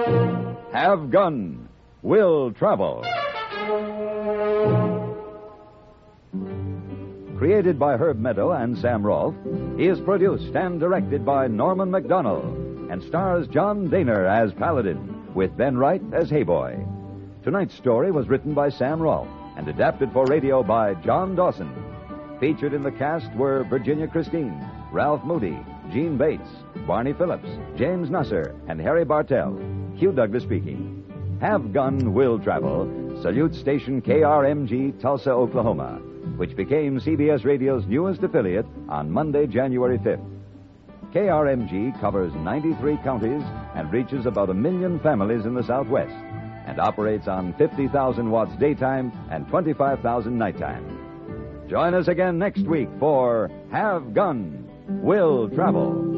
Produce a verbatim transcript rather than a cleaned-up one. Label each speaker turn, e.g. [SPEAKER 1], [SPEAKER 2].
[SPEAKER 1] Have Gun, Will Travel. Created by Herb Meadow and Sam Rolfe, he is produced and directed by Norman MacDonald and stars John Daner as Paladin, with Ben Wright as Hayboy. Tonight's story was written by Sam Rolfe and adapted for radio by John Dawson. Featured in the cast were Virginia Christine, Ralph Moody, Gene Bates, Barney Phillips, James Nusser, and Harry Bartell. Hugh Douglas speaking. Have Gun, Will Travel salutes station K R M G, Tulsa, Oklahoma, which became C B S Radio's newest affiliate on Monday, January fifth. K R M G covers ninety-three counties and reaches about a million families in the Southwest and operates on fifty thousand watts daytime and twenty-five thousand nighttime. Join us again next week for Have Gun, Will Travel.